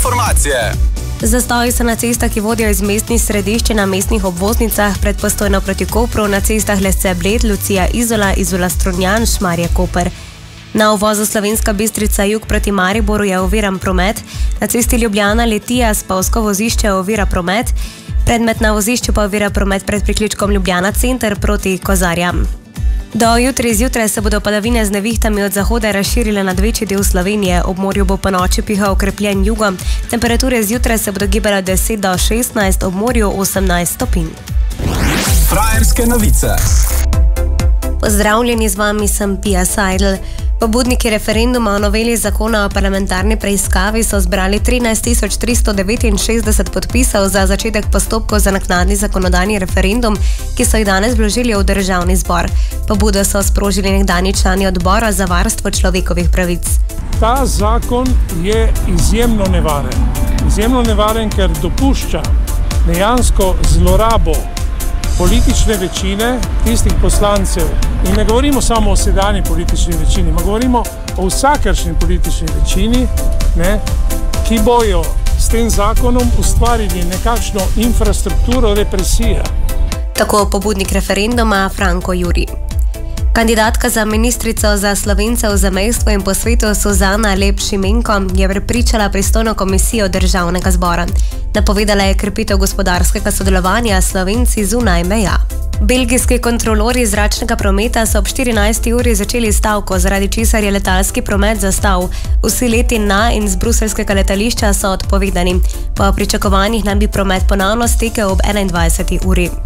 informacije. Zastoji so na cestah, ki vodijo iz mestnih središč na mestnih obvoznicah, pred Postojno proti Kopru, na cestah Lesce-Bled, Lucija-Izola, Izola-Strunjan, Šmarje-Koper. Na uvozu Slovenska Bistrica jug proti Mariboru je oviran promet, na cesti Ljubljana-Litija Spolsko vozišče ovira promet, predmet na vozišču pa ovira promet pred priključkom Ljubljana center proti Kozarjam. Do jutri zjutraj se bodo padavine z nevihtami od zahoda razširile nad večji del Slovenije, ob morju bo ponoči pihal okrepljen jugo, temperature zjutraj se bodo gibale 10 do 16, ob morju 18 stopinj. Frajerske novice. Pozdravljeni, z vami sem Pia Seidel. Pobudniki referenduma o noveli zakona o parlamentarni preiskavi so zbrali 13.369 podpisov za začetek postopkov za naknadni zakonodajni referendum, ki so jih danes vložili v državni zbor. Pobudo so sprožili nekdanji člani odbora za varstvo človekovih pravic. Ta zakon je izjemno nevaren. Izjemno nevaren, ker dopušča dejansko zlorabo politične večine, tistih poslancev. In ne govorimo samo o sedanji politični večini, ma govorimo o vsakršni politični večini, ki bojo s tem zakonom ustvarili nekakšno infrastrukturo represije. Tako pobudnik referenduma Franko Juri. Kandidatka za ministrico za Slovence v zamejstvu in po svetu Suzana Lep-Šimenko je prepričala pristojno komisijo državnega zbora. Napovedala je krepitev gospodarskega sodelovanja s Slovenci zunaj meja. Belgijski kontrolorji zračnega prometa so ob 14. uri začeli stavko, zaradi česar je letalski promet zastal. Vsi leti na in z bruseljskega letališča so odpovedani. Po pričakovanjih naj bi promet ponovno stekel ob 21. uri.